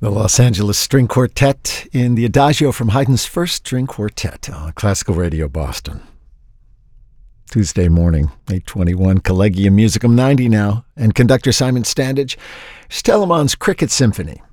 The Los Angeles String Quartet in the Adagio from Haydn's First String Quartet on Classical Radio Boston. Tuesday morning, 8:21, Collegium Musicum 90 now, and conductor Simon Standage, Telemann's Cricket Symphony.